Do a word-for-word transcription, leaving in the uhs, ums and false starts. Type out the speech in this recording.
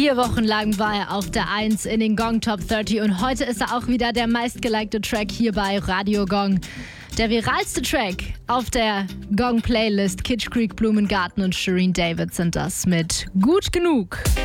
Vier Wochen lang war er auf der eins in den Gong Top dreißig und heute ist er auch wieder der meistgelikte Track hier bei Radio Gong. Der viralste Track auf der Gong Playlist. Kitsch Creek, Blumengarten und Shireen David sind das mit Gut genug.